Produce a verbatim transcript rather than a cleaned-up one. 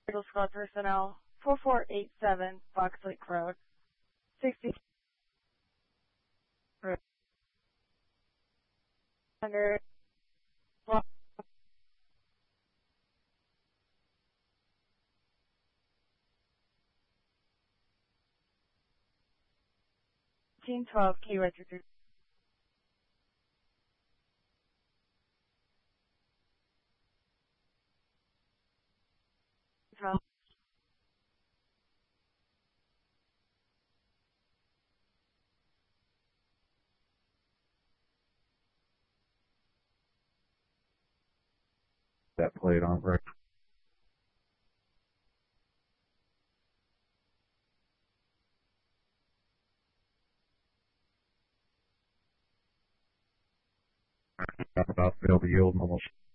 Eagle Squad personnel, four four eight seven Fox Lake Road, sixty under fourteen twelve Key registered. That plate on record. About failed to yield almost